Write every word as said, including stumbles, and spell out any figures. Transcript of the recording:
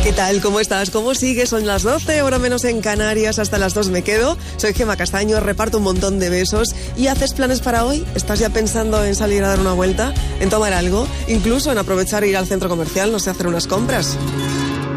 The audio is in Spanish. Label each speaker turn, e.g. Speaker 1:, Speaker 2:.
Speaker 1: ¿Qué tal? ¿Cómo estás? ¿Cómo sigues? Son las doce, hora menos en Canarias, hasta las dos me quedo. Soy Gemma Castaño, reparto un montón de besos. ¿Y haces planes para hoy? ¿Estás ya pensando en salir a dar una vuelta? ¿En tomar algo? ¿Incluso en aprovechar e ir al centro comercial, no sé, hacer unas compras?